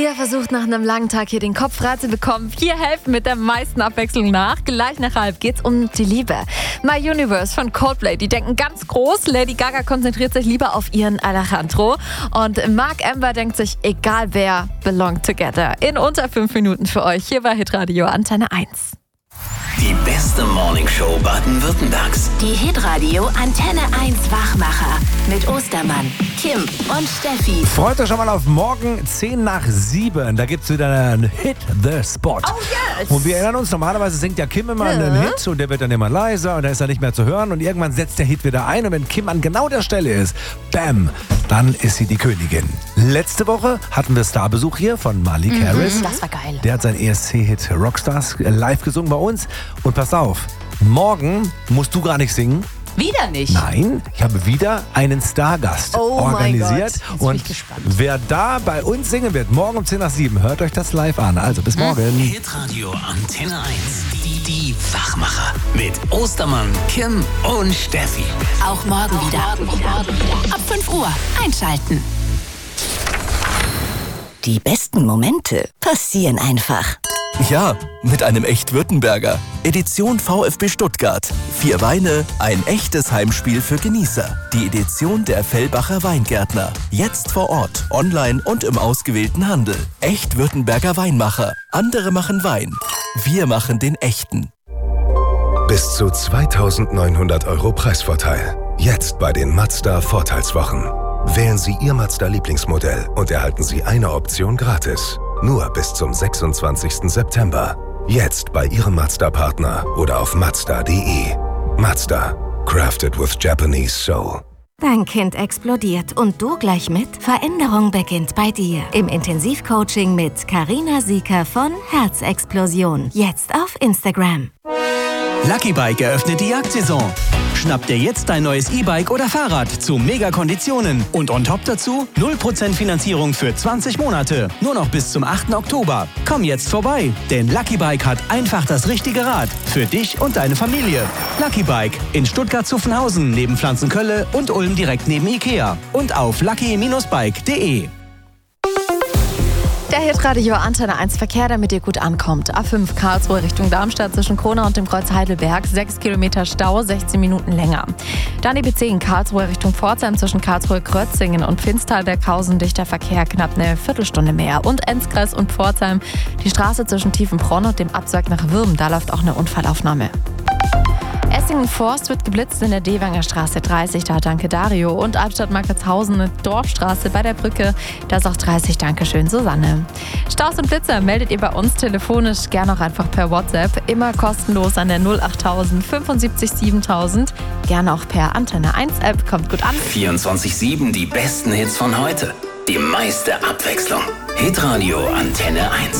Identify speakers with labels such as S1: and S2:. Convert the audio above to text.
S1: Ihr versucht nach einem langen Tag hier den Kopf frei zu bekommen. Wir helfen mit der meisten Abwechslung nach. Gleich nach halb geht's um die Liebe. My Universe von Coldplay, die denken ganz groß. Lady Gaga konzentriert sich lieber auf ihren Alejandro. Und Mark Amber denkt sich, egal wer, belong together. In unter 5 Minuten für euch hier bei Hitradio Antenne 1.
S2: Die beste Morningshow Baden-Württembergs.
S3: Die Hitradio Antenne 1 Wachmacher mit Ostermann, Kim und Steffi.
S4: Freut euch schon mal auf morgen 10 nach 7. Da gibt's wieder einen Hit the Spot.
S1: Oh yes!
S4: Und wir erinnern uns, normalerweise singt ja Kim immer einen Hit und der wird dann immer leiser und dann ist er nicht mehr zu hören und irgendwann setzt der Hit wieder ein und wenn Kim an genau der Stelle ist, bam, dann ist sie die Königin. Letzte Woche hatten wir Starbesuch hier von Malik Harris.
S1: Das war geil.
S4: Der hat seinen ESC-Hit Rockstars live gesungen bei uns. Und pass auf, morgen musst du gar nicht singen.
S1: Wieder nicht?
S4: Nein, ich habe wieder einen Stargast organisiert.
S1: Mein Gott. Jetzt bin
S4: und
S1: ich gespannt.
S4: wer da bei uns singen wird, morgen um 10 nach 7, hört euch das live an. Also bis morgen.
S2: Hitradio Antenne 1. Die Wachmacher. Mit Ostermann, Kim und Steffi.
S3: Auch morgen wieder. Ab 5 Uhr einschalten. Die besten Momente passieren einfach.
S5: Ja, mit einem Echt-Württemberger. Edition VfB Stuttgart. 4 Weine, ein echtes Heimspiel für Genießer. Die Edition der Fellbacher Weingärtner. Jetzt vor Ort, online und im ausgewählten Handel. Echt-Württemberger Weinmacher. Andere machen Wein. Wir machen den echten.
S6: Bis zu 2.900 € Preisvorteil. Jetzt bei den Mazda Vorteilswochen. Wählen Sie Ihr Mazda-Lieblingsmodell und erhalten Sie eine Option gratis. Nur bis zum 26. September. Jetzt bei Ihrem Mazda-Partner oder auf Mazda.de. Mazda. Crafted with Japanese soul.
S7: Dein Kind explodiert und du gleich mit? Veränderung beginnt bei dir. Im Intensivcoaching mit Carina Sieker von Herzexplosion. Jetzt auf Instagram.
S8: Lucky Bike eröffnet die Jagdsaison. Schnapp dir jetzt dein neues E-Bike oder Fahrrad zu Mega-Konditionen. Und on top dazu 0% Finanzierung für 20 Monate. Nur noch bis zum 8. Oktober. Komm jetzt vorbei, denn Lucky Bike hat einfach das richtige Rad. Für dich und deine Familie. Lucky Bike in Stuttgart-Zuffenhausen neben Pflanzenkölle und Ulm direkt neben Ikea. Und auf lucky-bike.de.
S1: Der Hitradio Antenne 1 Verkehr, damit ihr gut ankommt. A5 Karlsruhe Richtung Darmstadt zwischen Kronau und dem Kreuz Heidelberg. 6 Kilometer Stau, 16 Minuten länger. Dann die B10 Karlsruhe Richtung Pforzheim zwischen Karlsruhe-Krötzingen und Finstal-Berghausen. Dichter Verkehr, knapp eine Viertelstunde mehr. Und Enzkreis und Pforzheim. Die Straße zwischen Tiefenbronn und dem Abzweig nach Würm. Da läuft auch eine Unfallaufnahme. Essingen-Forst wird geblitzt in der Dewanger Straße 30, da danke Dario. Und Albstadt-Markertshausen, Dorfstraße bei der Brücke, da ist auch 30, dankeschön Susanne. Staus und Blitzer meldet ihr bei uns telefonisch, gerne auch einfach per WhatsApp, immer kostenlos an der 08000 75 7000, gerne auch per Antenne 1 App, kommt gut an.
S2: 24/7 die besten Hits von heute. Die meiste Abwechslung. Hitradio Antenne 1.